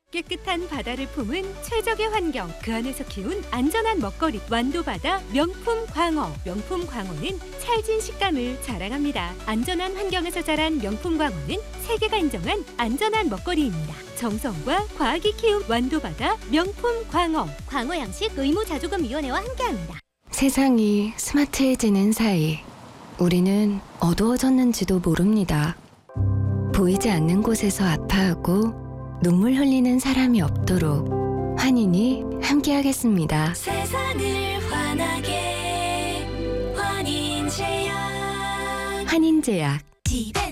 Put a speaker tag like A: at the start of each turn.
A: 깨끗한 바다를 품은 최적의 환경, 그 안에서 키운 안전한 먹거리, 완도바다 명품 광어. 명품 광어는 찰진 식감을 자랑합니다. 안전한 환경에서 자란 명품 광어는 세계가 인정한 안전한 먹거리입니다. 정성과 과학이 키운 완도바다 명품 광어. 광어 양식 의무자조금위원회와 함께합니다.
B: 세상이 스마트해지는 사이 우리는 어두워졌는지도 모릅니다. 보이지 않는 곳에서 아파하고 눈물 흘리는 사람이 없도록 환인이 함께하겠습니다.
C: 세상을 환하게 환인제약.
B: 환인제약.
C: 집에